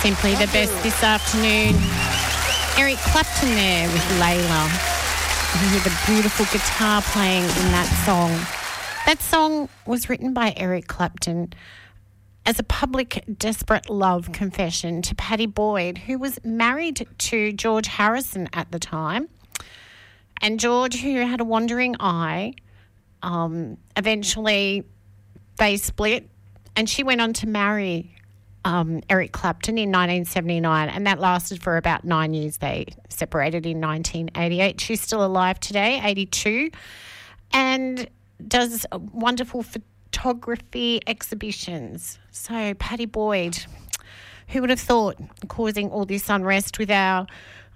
Simply the best this afternoon. Eric Clapton there with Layla. You hear the beautiful guitar playing in that song. That song was written by Eric Clapton as a public desperate love confession to Pattie Boyd, who was married to George Harrison at the time. And George, who had a wandering eye, eventually they split and she went on to marry Eric Clapton in 1979, and that lasted for about 9 years. They separated in 1988. She's still alive today, 82, and does wonderful photography exhibitions. So Pattie Boyd, who would have thought, causing all this unrest with our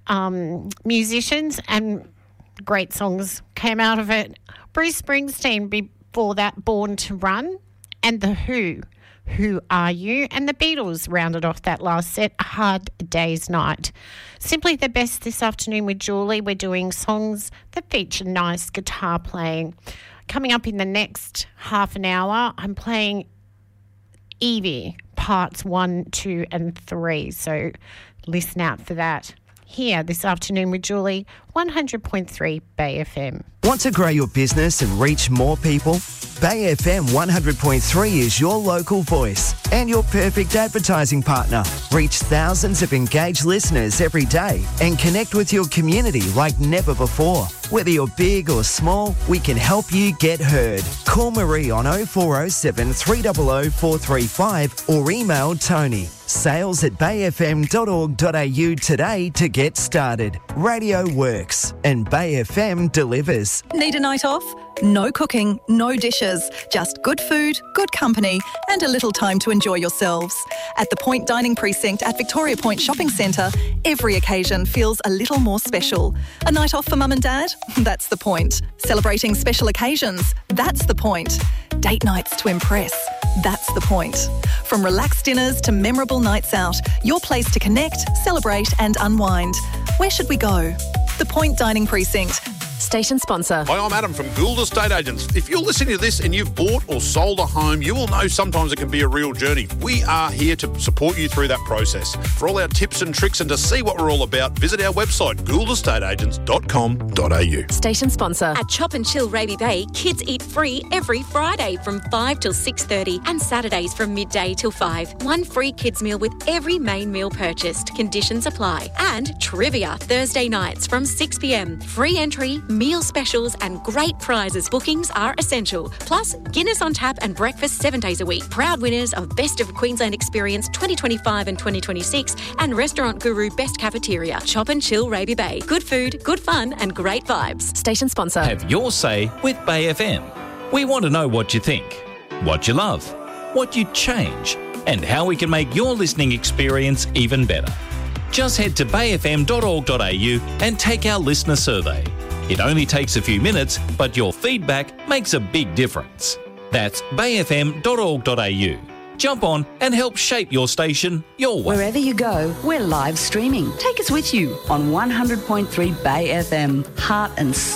musicians, and great songs came out of it. Bruce Springsteen before that, Born to Run, and The Who Are You? And the Beatles rounded off that last set, A Hard Day's Night. Simply the best this afternoon with Julie. We're doing songs that feature nice guitar playing. Coming up in the next half an hour, I'm playing Evie, parts 1, 2 and 3. So listen out for that. Here this afternoon with Julie, 100.3 Bay FM. Want to grow your business and reach more people? Bay FM 100.3 is your local voice and your perfect advertising partner. Reach thousands of engaged listeners every day and connect with your community like never before. Whether you're big or small, we can help you get heard. Call Marie on 0407 300 435 or email Tony. sales@bayfm.org.au today to get started. Radio works and Bay FM delivers. Need a night off? No cooking, no dishes, just good food, good company and a little time to enjoy yourselves. At the Point Dining Precinct at Victoria Point Shopping Centre, every occasion feels a little more special. A night off for mum and dad? That's the point. Celebrating special occasions? That's the point. Date nights to impress? That's the point. From relaxed dinners to memorable nights out, your place to connect, celebrate and unwind. Where should we go? The Point Dining Precinct. Station sponsor. Hi, I'm Adam from Gould Estate Agents. If you're listening to this and you've bought or sold a home, you will know sometimes it can be a real journey. We are here to support you through that process. For all our tips and tricks and to see what we're all about, visit our website, gouldastateagents.com.au. Station sponsor. At Chop and Chill Raby Bay, kids eat free every Friday from 5 till 6:30 and Saturdays from midday till 5. One free kids meal with every main meal purchased. Conditions apply. And trivia Thursday nights from 6 p.m. Free entry, meal specials and great prizes. Bookings are essential. Plus, Guinness on tap and breakfast 7 days a week. Proud winners of Best of Queensland Experience 2025 and 2026 and Restaurant Guru Best Cafeteria. Chop and Chill Raby Bay. Good food, good fun and great vibes. Station sponsor. Have your say with Bay FM. We want to know what you think, what you love, what you'd change and how we can make your listening experience even better. Just head to bayfm.org.au and take our listener survey. It only takes a few minutes, but your feedback makes a big difference. That's bayfm.org.au. Jump on and help shape your station your way. Wherever you go, we're live streaming. Take us with you on 100.3 Bay FM, heart and soul.